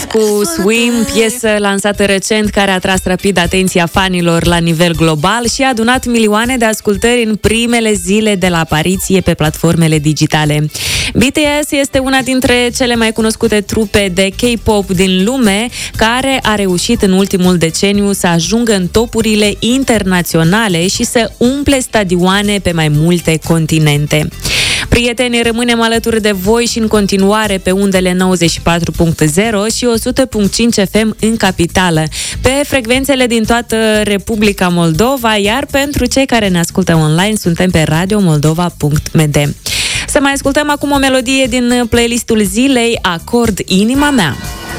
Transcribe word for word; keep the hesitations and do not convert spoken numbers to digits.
cu Swim, piesă lansată recent care a tras rapid atenția fanilor la nivel global și a adunat milioane de ascultări în primele zile de la apariție pe platformele digitale. B T S este una dintre cele mai cunoscute trupe de K-pop din lume, care a reușit în ultimul deceniu să ajungă în topurile internaționale și să umple stadioane pe mai multe continente. Prieteni, rămânem alături de voi și în continuare pe undele nouăzeci și patru punct zero și o sută punct cinci F M în capitală, pe frecvențele din toată Republica Moldova, iar pentru cei care ne ascultă online suntem pe radio moldova punct m d. Să mai ascultăm acum o melodie din playlistul zilei, Acord Inima Mea.